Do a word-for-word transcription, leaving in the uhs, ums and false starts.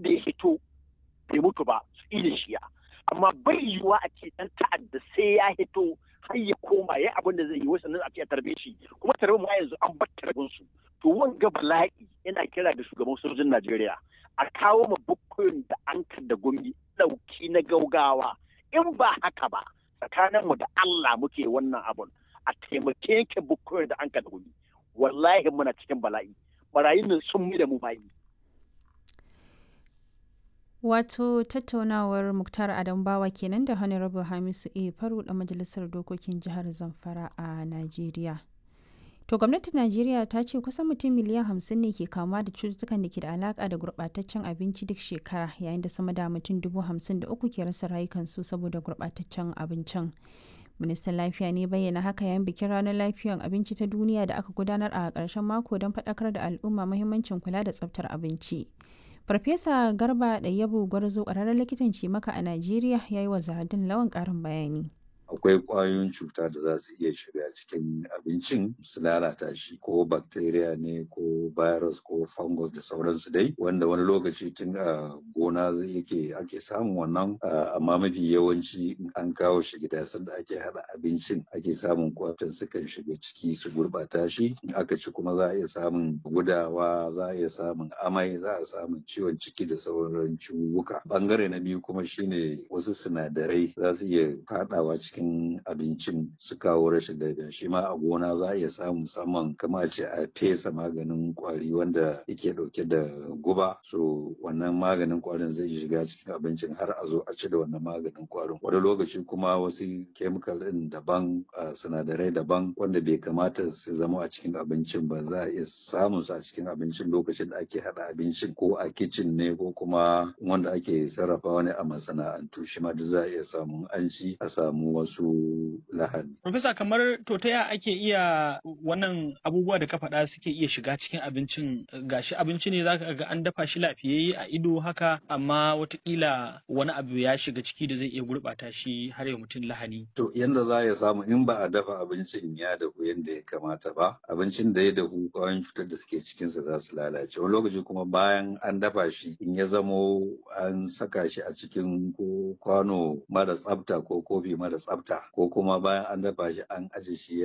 da ya hito bai mutu ba su da shiya, amma bai yiwuwa a ce dan ta'adda sai ya hito har ya koma ya abin da zai yi wasu nan a ce a tarbe shi, kuma tarbe mu yanzu an bar tarbin su. To wanga bala'i yana kira da shugaban sojojin Najeriya a kawo ma bukkoyin da an da gumi dauki na gaugawa, in ba haka ba tsakanin mu da Allah muke wannan abun, a taimake yanke bukkoyin da an da gumi, wallahi muna cikin bala'i, barayin nan sun mu da mu bayi. Wato tattaunawar Muktar Adam Bawa kenan da Honorable Hamisu A. Faru da Majalisar Dokokin Jihar Zamfara a Najeriya. To gwamnatin Najeriya ta ce kusan mutum miliyan hamsin ne ke kamuwa da cututtukan da ke da alaka da gurɓataccen abinci duk shekara, yayin da sama da mutum dubu hamsin da uku ke rasa rayukansu saboda gurɓataccen abincin. Ministan Lafiya ne bayyana haka yayin bikin ranar lafiyar abinci ta duniya da aka gudanar a ƙarshen mako don faɗakar da al'umma muhimmancin kula da tsaftar abinci. Farfesa Garba Ɗayyabu Gwarzo, ƙwararren likitan cimaka a Najeriya, ya yi wa Zahardin Lawan ƙarin bayani. Akwai ƙwayoyin cuta da za su iya shiga cikin abincin su lalata shi, ko bacteria ne ko virus ko fungus da sauransu dai, wanda wani lokaci tun a gona yake ake samun wannan, amma mafi yawanci in an kawo shi gida sanda ake haɗa abincin ake samun kwatan sukan shiga ciki su gurɓata shi. In aka ci kuma za a iya samun gudawa, za a iya samun amai, za a samun ciwon ciki da sauran ciwuka. Bangare na biyu kuma shine wasu sinadarai za su iya faɗawa cikin cikin abincin su kawo rashin lafiya. Shi ma a gona za a iya samu, musamman kama ce a fesa maganin kwari wanda yake dauke da guba, so wannan maganin kwarin zai shiga cikin abincin har a zo a ci da wannan maganin kwarin. Wani lokaci kuma wasu chemical din daban, sinadarai daban wanda bai kamata su zama a cikin abincin ba, za a iya samun su a cikin abincin lokacin da ake hada abincin, ko a kicin ne ko kuma wanda ake sarrafa ne a masana'antu, shi ma duk za a iya samun an ci a samu wasu lahani. Profesa, kamar to ta ya ake iya wannan abubuwa da ka faɗa suke iya shiga cikin abincin? Gashi abinci ne zaka ga an dafa shi lafiyayye a ido haka, amma watakila wani abu ya shiga ciki da zai iya gurɓata shi har ya mutum lahani. To yanda za ya samu in ba a dafa abincin ya dahu yanda ya kamata ba, abincin da ya dahu ƙwayoyin cutar da suke cikinsa za su lalace. Wani lokaci kuma bayan an dafa shi, in ya zamo an saka shi a cikin ko kwano mara tsafta ko kofi mara tsafta, ko kuma bayan an dafa shi an aje shi